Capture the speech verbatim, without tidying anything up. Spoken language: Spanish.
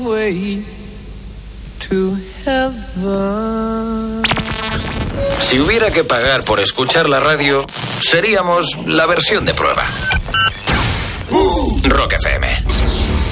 way to heaven. Si hubiera que pagar por escuchar la radio, seríamos la versión de prueba. Rock F M.